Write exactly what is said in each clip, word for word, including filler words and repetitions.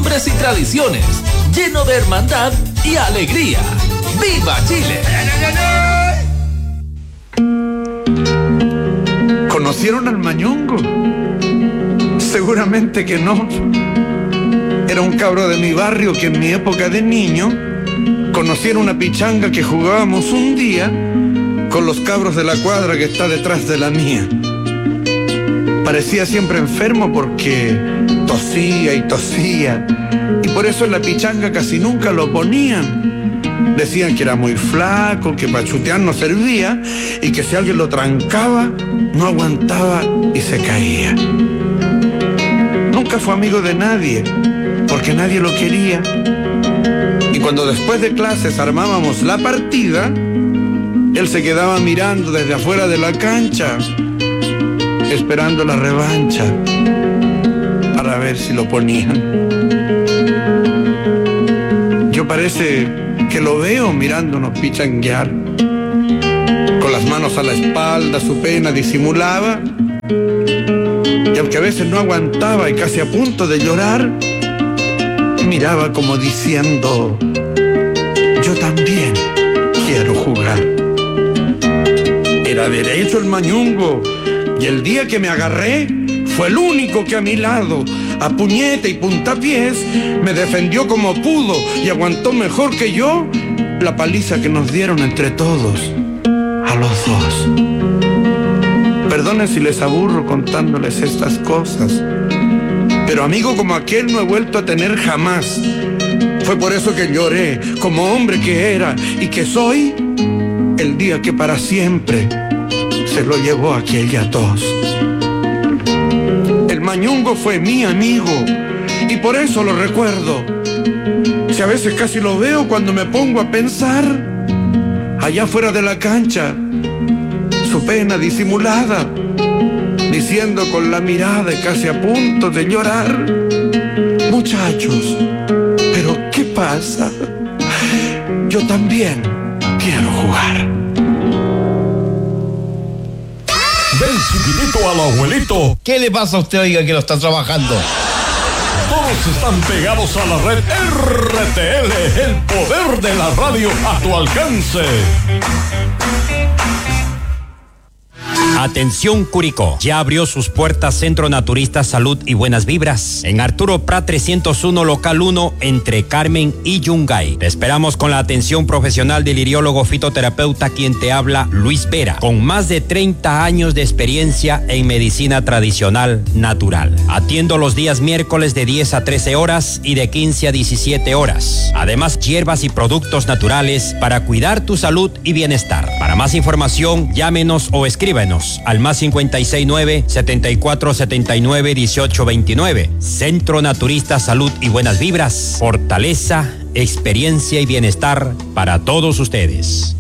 costumbres y tradiciones, lleno de hermandad y alegría. ¡Viva Chile! ¿Conocieron al Mañungo? Seguramente que no. Era un cabro de mi barrio que en mi época de niño conociera una pichanga que jugábamos un día con los cabros de la cuadra que está detrás de la mía. Parecía siempre enfermo porque tosía y tosía, y por eso en la pichanga casi nunca lo ponían. Decían que era muy flaco, que para chutear no servía, y que si alguien lo trancaba, no aguantaba y se caía. Nunca fue amigo de nadie, porque nadie lo quería. Y cuando después de clases armábamos la partida, él se quedaba mirando desde afuera de la cancha, esperando la revancha para ver si lo ponían. Yo parece que lo veo mirándonos pichanguear. Con las manos a la espalda, su pena disimulaba, y aunque a veces no aguantaba y casi a punto de llorar, miraba como diciendo: yo también quiero jugar. Era derecho el Mañungo, y el día que me agarré fue el único que a mi lado, a puñete y puntapiés, me defendió como pudo y aguantó mejor que yo la paliza que nos dieron entre todos, a los dos. Perdonen si les aburro contándoles estas cosas, pero amigo como aquel no he vuelto a tener jamás. Fue por eso que lloré, como hombre que era y que soy, el día que para siempre se lo llevó aquella tos. El Mañungo fue mi amigo y por eso lo recuerdo. Si a veces casi lo veo cuando me pongo a pensar, allá fuera de la cancha, su pena disimulada, diciendo con la mirada y casi a punto de llorar: muchachos, ¿pero qué pasa? Yo también quiero jugar. Ven, chiquitito, al abuelito. ¿Qué le pasa a usted, oiga, que lo está trabajando? Todos están pegados a la red R T L, el poder de la radio a tu alcance. Atención Curicó, ya abrió sus puertas Centro Naturista Salud y Buenas Vibras en Arturo Prat trescientos uno, local uno, entre Carmen y Yungay. Te esperamos con la atención profesional del iriólogo fitoterapeuta, quien te habla, Luis Vera, con más de treinta años de experiencia en medicina tradicional natural. Atiendo los días miércoles de diez a trece horas y de quince a diecisiete horas. Además, hierbas y productos naturales para cuidar tu salud y bienestar. Para más información, llámenos o escríbenos al más cincuenta y seis nueve, setenta y cuatro setenta y nueve, dieciocho veintinueve. Centro Naturista Salud y Buenas Vibras. Fortaleza, experiencia y bienestar para todos ustedes.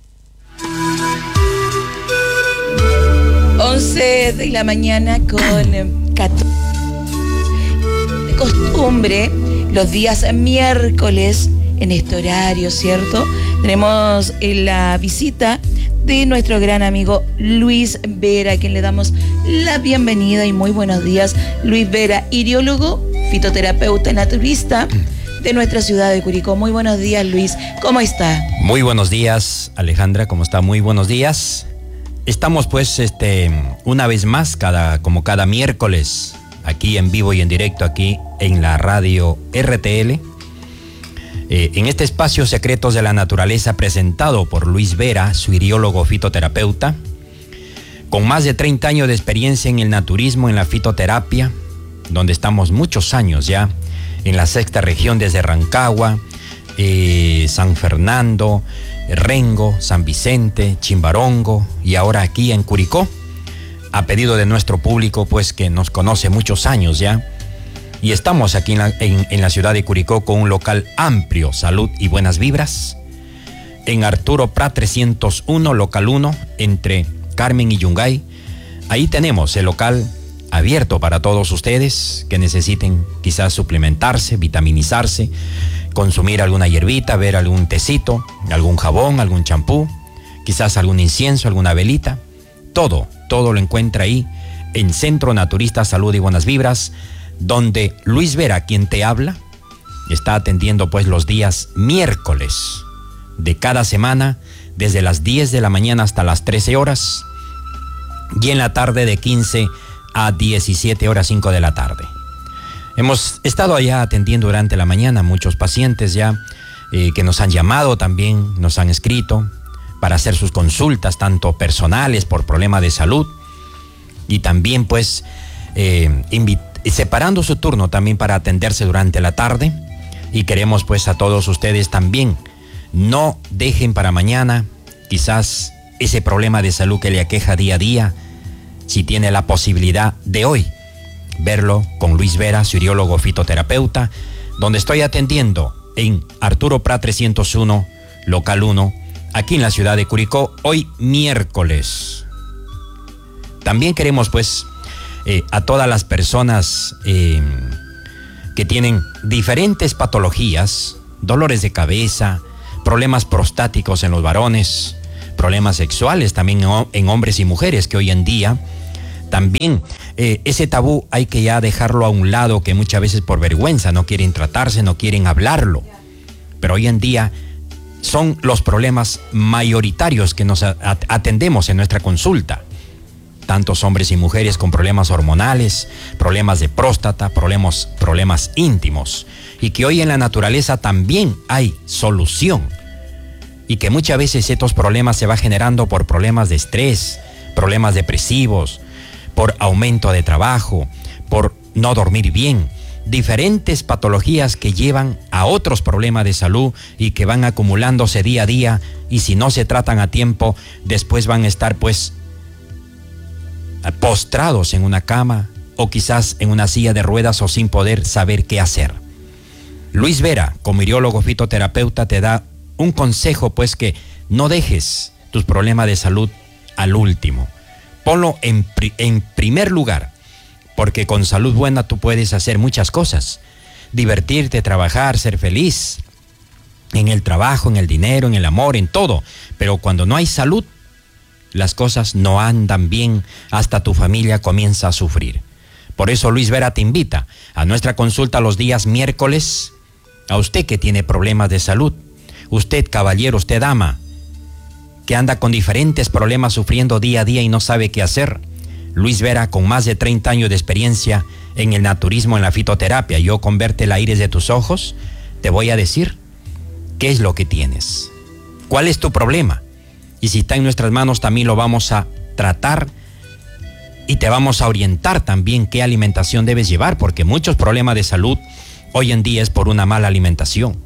once de la mañana con catorce. De costumbre, los días miércoles, en este horario, ¿cierto? Tenemos la visita de nuestro gran amigo Luis Vera, a quien le damos la bienvenida y muy buenos días. Luis Vera, iriólogo, fitoterapeuta naturista de nuestra ciudad de Curicó. Muy buenos días, Luis. ¿Cómo está? Muy buenos días, Alejandra. ¿Cómo está? Muy buenos días. Estamos pues este una vez más, cada, como cada miércoles, aquí en vivo y en directo, aquí en la radio R T L. Eh, en este espacio Secretos de la Naturaleza, presentado por Luis Vera, su iriólogo fitoterapeuta, con más de treinta años de experiencia en el naturismo, en la fitoterapia, donde estamos muchos años ya, en la sexta región, desde Rancagua, eh, San Fernando, Rengo, San Vicente, Chimbarongo y ahora aquí en Curicó, a pedido de nuestro público, pues que nos conoce muchos años ya. Y estamos aquí en la, en, en la ciudad de Curicó con un local amplio, Salud y Buenas Vibras, en Arturo Prat trescientos uno, local uno, entre Carmen y Yungay. Ahí tenemos el local abierto para todos ustedes que necesiten quizás suplementarse, vitaminizarse, consumir alguna hierbita, ver algún tecito, algún jabón, algún champú, quizás algún incienso, alguna velita. Todo, todo lo encuentra ahí en Centro Naturista Salud y Buenas Vibras, donde Luis Vera, quien te habla, está atendiendo pues los días miércoles de cada semana, desde las diez de la mañana hasta las trece horas, y en la tarde de quince a diecisiete horas, cinco de la tarde. Hemos estado allá atendiendo durante la mañana muchos pacientes ya eh, que nos han llamado también, nos han escrito para hacer sus consultas, tanto personales por problemas de salud, y también pues eh, separando su turno también para atenderse durante la tarde. Y queremos pues a todos ustedes también, no dejen para mañana quizás ese problema de salud que le aqueja día a día, si tiene la posibilidad de hoy verlo con Luis Vera, su uriólogo fitoterapeuta, donde estoy atendiendo en Arturo Prat trescientos uno, local uno, aquí en la ciudad de Curicó, hoy miércoles. También queremos pues eh, a todas las personas eh, que tienen diferentes patologías, dolores de cabeza, problemas prostáticos en los varones, problemas sexuales también en hombres y mujeres, que hoy en día también eh, ese tabú hay que ya dejarlo a un lado, que muchas veces por vergüenza no quieren tratarse, no quieren hablarlo. Pero hoy en día son los problemas mayoritarios que nos atendemos en nuestra consulta. Tantos hombres y mujeres con problemas hormonales, problemas de próstata, problemas, problemas íntimos. Y que hoy en la naturaleza también hay solución. Y que muchas veces estos problemas se van generando por problemas de estrés, problemas depresivos, por aumento de trabajo, por no dormir bien, diferentes patologías que llevan a otros problemas de salud y que van acumulándose día a día, y si no se tratan a tiempo, después van a estar pues postrados en una cama o quizás en una silla de ruedas o sin poder saber qué hacer. Luis Vera, como uriólogo fitoterapeuta, te da un consejo pues que no dejes tus problemas de salud al último. Ponlo en, pri- en primer lugar, porque con salud buena tú puedes hacer muchas cosas. Divertirte, trabajar, ser feliz en el trabajo, en el dinero, en el amor, en todo. Pero cuando no hay salud, las cosas no andan bien, hasta tu familia comienza a sufrir. Por eso Luis Vera te invita a nuestra consulta los días miércoles. A usted que tiene problemas de salud, usted caballero, usted dama, que anda con diferentes problemas sufriendo día a día y no sabe qué hacer. Luis Vera, con más de treinta años de experiencia en el naturismo, en la fitoterapia, yo con verte el aire de tus ojos, te voy a decir qué es lo que tienes, cuál es tu problema. Y si está en nuestras manos, también lo vamos a tratar y te vamos a orientar también qué alimentación debes llevar, porque muchos problemas de salud hoy en día es por una mala alimentación.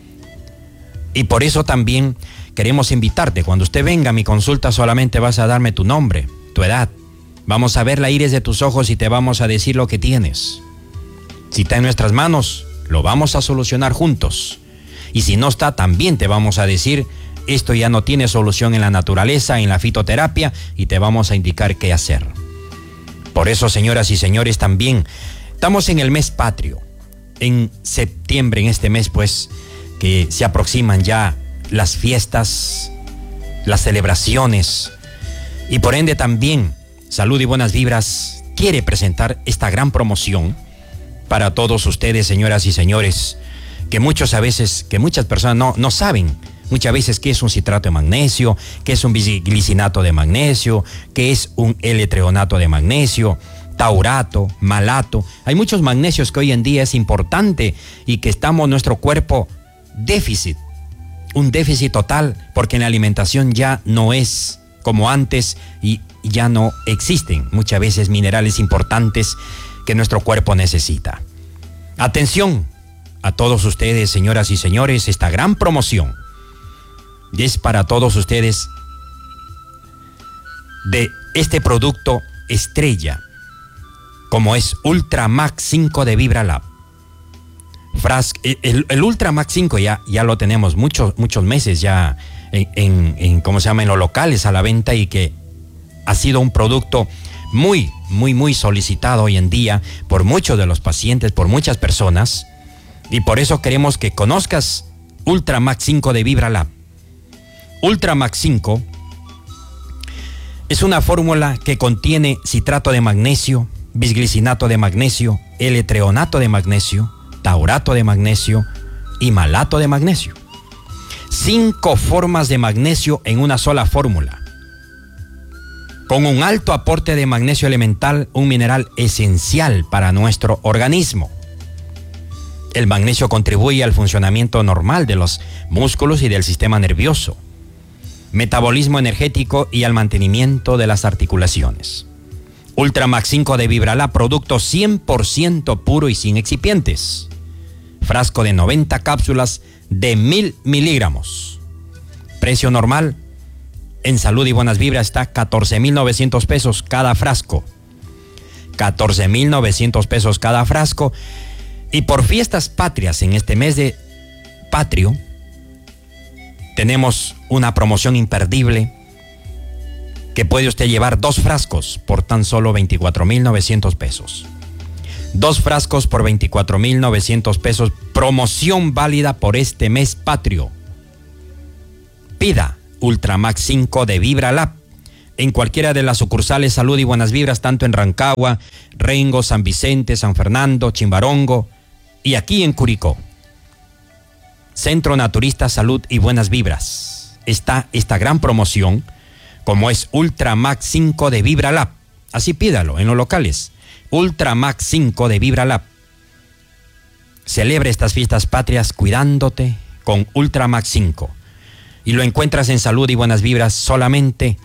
Y por eso también queremos invitarte, cuando usted venga a mi consulta solamente vas a darme tu nombre, tu edad. Vamos a ver la iris de tus ojos y te vamos a decir lo que tienes. Si está en nuestras manos, lo vamos a solucionar juntos. Y si no está, también te vamos a decir, esto ya no tiene solución en la naturaleza, en la fitoterapia, y te vamos a indicar qué hacer. Por eso, señoras y señores, también estamos en el mes patrio. En septiembre, en este mes, pues, que se aproximan ya las fiestas, las celebraciones, y por ende también Salud y Buenas Vibras quiere presentar esta gran promoción para todos ustedes, señoras y señores, que muchos a veces, que muchas personas no, no saben muchas veces qué es un citrato de magnesio, qué es un bisglicinato de magnesio, qué es un L-treonato de magnesio, taurato, malato. Hay muchos magnesios que hoy en día es importante y que estamos nuestro cuerpo déficit, un déficit total, porque en la alimentación ya no es como antes y ya no existen muchas veces minerales importantes que nuestro cuerpo necesita. Atención a todos ustedes, señoras y señores, esta gran promoción es para todos ustedes de este producto estrella, como es Ultramax cinco de VibraLab. Fras- el, el Ultramax cinco ya, ya lo tenemos muchos, muchos meses ya en, en, en, ¿cómo se llama?, en los locales a la venta, y que ha sido un producto muy, muy, muy solicitado hoy en día por muchos de los pacientes, por muchas personas, y por eso queremos que conozcas Ultramax cinco de VibraLab. Ultramax cinco es una fórmula que contiene citrato de magnesio, bisglicinato de magnesio, L-treonato de magnesio, taurato de magnesio, y malato de magnesio. Cinco formas de magnesio en una sola fórmula. Con un alto aporte de magnesio elemental, un mineral esencial para nuestro organismo. El magnesio contribuye al funcionamiento normal de los músculos y del sistema nervioso, metabolismo energético y al mantenimiento de las articulaciones. Ultramax cinco de Vibralab, producto cien por ciento puro y sin excipientes. Frasco de noventa cápsulas de mil miligramos. Precio normal en Salud y Buenas Vibras está catorce mil novecientos pesos cada frasco. catorce mil novecientos pesos cada frasco. Y por fiestas patrias en este mes de patrio, tenemos una promoción imperdible que puede usted llevar dos frascos por tan solo veinticuatro mil novecientos pesos. Dos frascos por veinticuatro mil novecientos pesos. Promoción válida por este mes patrio. Pida Ultramax cinco de Vibralab en cualquiera de las sucursales Salud y Buenas Vibras, tanto en Rancagua, Rengo, San Vicente, San Fernando, Chimbarongo y aquí en Curicó. Centro Naturista Salud y Buenas Vibras. Está esta gran promoción, como es Ultramax cinco de Vibralab. Así pídalo en los locales. Ultramax cinco de Vibralab. Celebre estas fiestas patrias cuidándote con Ultramax cinco. Y lo encuentras en Salud y Buenas Vibras, solamente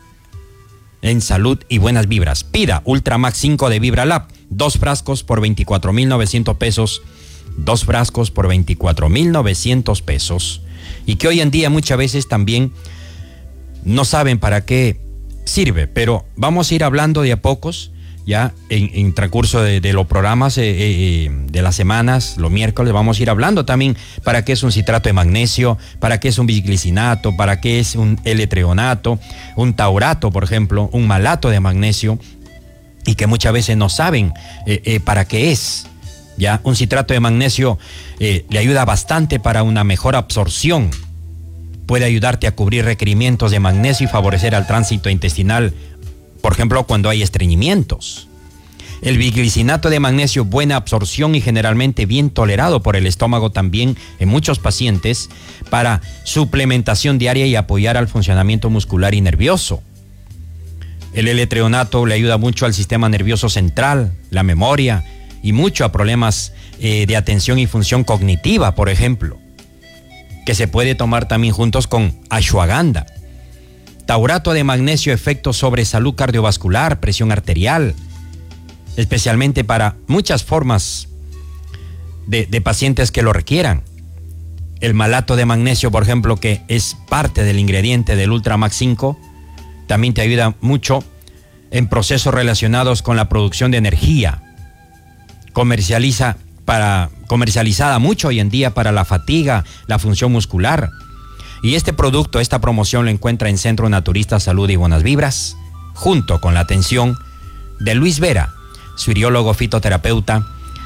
en Salud y Buenas Vibras. Pida Ultramax cinco de Vibralab. Dos frascos por veinticuatro mil novecientos pesos. Dos frascos por veinticuatro mil novecientos pesos. Y que hoy en día muchas veces también no saben para qué sirve. Pero vamos a ir hablando de a pocos. Ya en, en transcurso de, de los programas eh, eh, de las semanas, los miércoles, vamos a ir hablando también para qué es un citrato de magnesio, para qué es un bisglicinato, para qué es un L-treonato, un taurato, por ejemplo, un malato de magnesio, y que muchas veces no saben eh, eh, para qué es. Ya un citrato de magnesio eh, le ayuda bastante para una mejor absorción. Puede ayudarte a cubrir requerimientos de magnesio y favorecer al tránsito intestinal, por ejemplo, cuando hay estreñimientos. El bisglicinato de magnesio, buena absorción y generalmente bien tolerado por el estómago también en muchos pacientes para suplementación diaria y apoyar al funcionamiento muscular y nervioso. El L-treonato le ayuda mucho al sistema nervioso central, la memoria y mucho a problemas eh, de atención y función cognitiva, por ejemplo, que se puede tomar también juntos con ashwagandha. Taurato de magnesio, efectos sobre salud cardiovascular, presión arterial, especialmente para muchas formas de, de pacientes que lo requieran. El malato de magnesio, por ejemplo, que es parte del ingrediente del Ultramax cinco, también te ayuda mucho en procesos relacionados con la producción de energía. Comercializa para, comercializada mucho hoy en día para la fatiga, la función muscular. Y este producto, esta promoción lo encuentra en Centro Naturista Salud y Buenas Vibras, junto con la atención de Luis Vera, su uriólogo fitoterapeuta,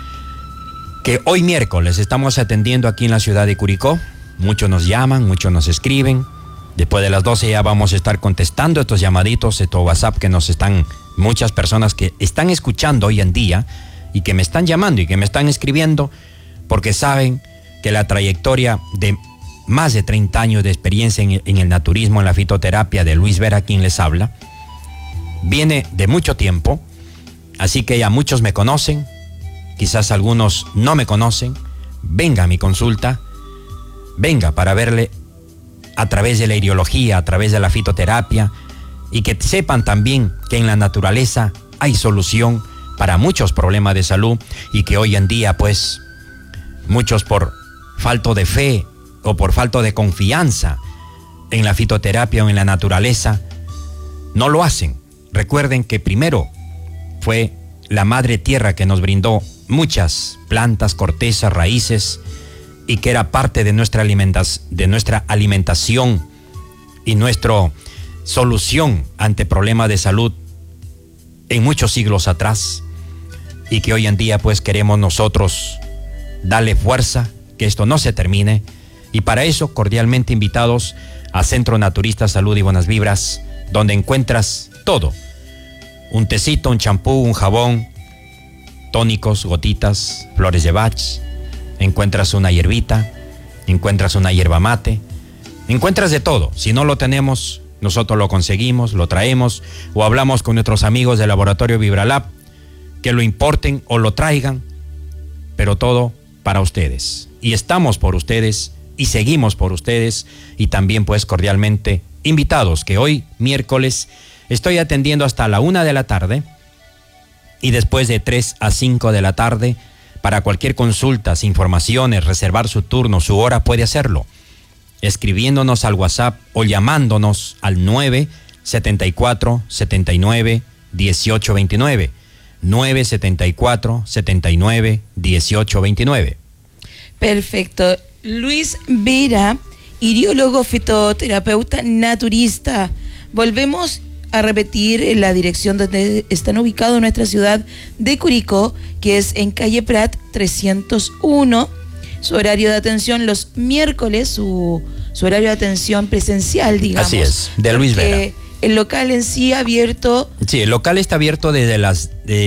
que hoy miércoles estamos atendiendo aquí en la ciudad de Curicó. Muchos nos llaman, muchos nos escriben. Después de las doce ya vamos a estar contestando estos llamaditos, estos WhatsApp que nos están, muchas personas que están escuchando hoy en día y que me están llamando y que me están escribiendo porque saben que la trayectoria de más de treinta años de experiencia en, en el naturismo, en la fitoterapia de Luis Vera, quien les habla, viene de mucho tiempo, así que ya muchos me conocen, quizás algunos no me conocen. Venga a mi consulta, venga para verle a través de la iriología, a través de la fitoterapia, y que sepan también que en la naturaleza hay solución para muchos problemas de salud y que hoy en día pues muchos por falta de fe o por falta de confianza en la fitoterapia o en la naturaleza, no lo hacen. Recuerden que primero fue la madre tierra que nos brindó muchas plantas, cortezas, raíces, y que era parte de nuestra, alimentas, de nuestra alimentación y nuestra solución ante problemas de salud en muchos siglos atrás, y que hoy en día pues queremos nosotros darle fuerza, que esto no se termine. Y para eso, cordialmente invitados a Centro Naturista Salud y Buenas Vibras, donde encuentras todo. Un tecito, un champú, un jabón, tónicos, gotitas, flores de Bach. Encuentras una hierbita, encuentras una hierba mate, encuentras de todo. Si no lo tenemos, nosotros lo conseguimos, lo traemos o hablamos con nuestros amigos del laboratorio Vibralab que lo importen o lo traigan, pero todo para ustedes. Y estamos por ustedes y seguimos por ustedes y también pues cordialmente invitados que hoy miércoles estoy atendiendo hasta la una de la tarde y después de tres a cinco de la tarde para cualquier consulta, informaciones, reservar su turno, su hora puede hacerlo escribiéndonos al WhatsApp o llamándonos al nueve setenta y cuatro, setenta y nueve, dieciocho veintinueve. nueve setenta y cuatro, setenta y nueve, dieciocho veintinueve. Perfecto. Luis Vera, iriólogo fitoterapeuta naturista. Volvemos a repetir la dirección donde están ubicados en nuestra ciudad de Curicó, que es en calle Prat trescientos uno. Su horario de atención los miércoles, su, su horario de atención presencial, digamos. Así es, de Luis Vera. El local en sí abierto. Sí, el local está abierto desde las... De